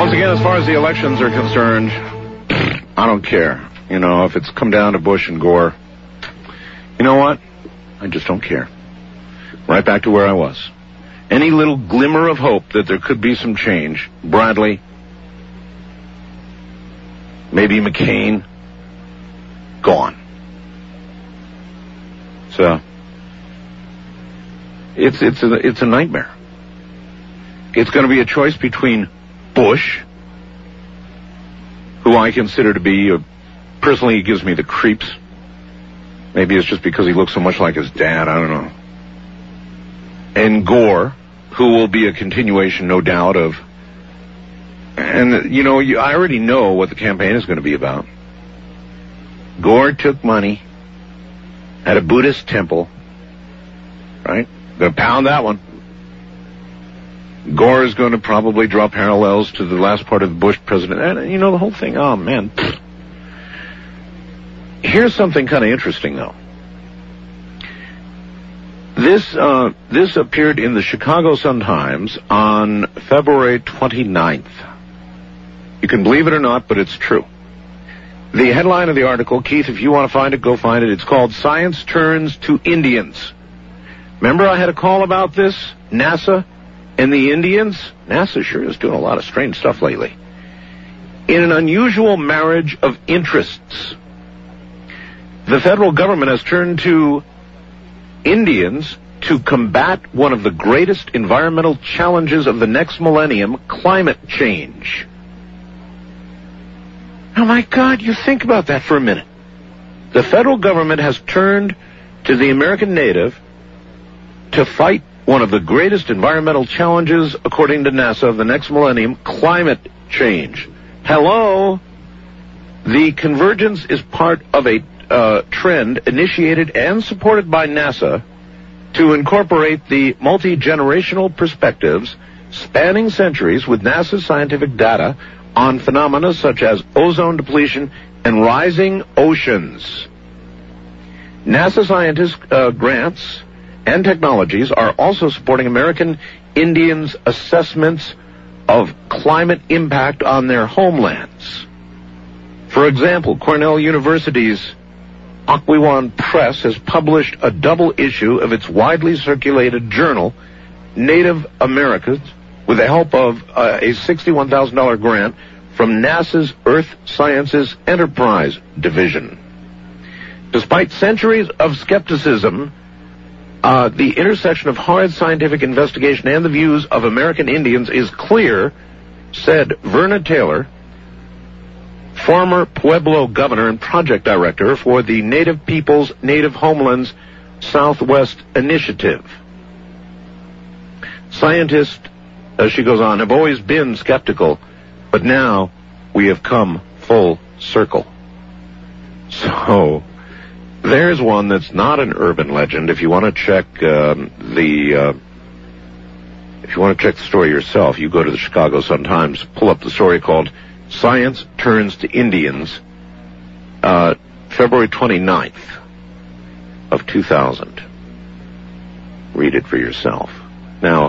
Once again, as far as the elections are concerned, I don't care. You know, if it's come down to Bush and Gore, you know what? I just don't care. Right back to where I was. Any little glimmer of hope that there could be some change, Bradley, maybe McCain, gone. So, it's a nightmare. It's going to be a choice between Bush, who I consider to be, personally, he gives me the creeps. Maybe it's just because he looks so much like his dad, I don't know. And Gore, who will be a continuation, no doubt, of... And, you know, I already know what the campaign is going to be about. Gore took money at a Buddhist temple, right? Gonna pound that one. Gore is going to probably draw parallels to the last part of the Bush president. And, you know, the whole thing, oh, man. Here's something kind of interesting, though. This appeared in the Chicago Sun-Times on February 29th. You can believe it or not, but it's true. The headline of the article, Keith, if you want to find it, go find it. It's called Science Turns to Indians. Remember I had a call about this? NASA and the Indians? NASA sure is doing a lot of strange stuff lately. In an unusual marriage of interests, the federal government has turned to Indians to combat one of the greatest environmental challenges of the next millennium, climate change. Oh my God, you think about that for a minute. The federal government has turned to the American native to fight one of the greatest environmental challenges, according to NASA, of the next millennium, climate change. Hello? The convergence is part of a trend initiated and supported by NASA to incorporate the multi-generational perspectives spanning centuries with NASA's scientific data on phenomena such as ozone depletion and rising oceans. NASA scientists' grants and technologies are also supporting American Indians' assessments of climate impact on their homelands. For example, Cornell University's Occoquan Press has published a double issue of its widely circulated journal, Native Americans, with the help of a $61,000 grant from NASA's Earth Sciences Enterprise Division. Despite centuries of skepticism, the intersection of hard scientific investigation and the views of American Indians is clear, said Verna Taylor, former Pueblo governor and project director for the Native Peoples, Native Homelands Southwest Initiative. Scientists, as she goes on, have always been skeptical, but now we have come full circle. So, there's one that's not an urban legend. If you want to check the story yourself, you go to the Chicago Sun-Times, pull up the story called Science Turns to Indians, February 29th of 2000. Read it for yourself. Now,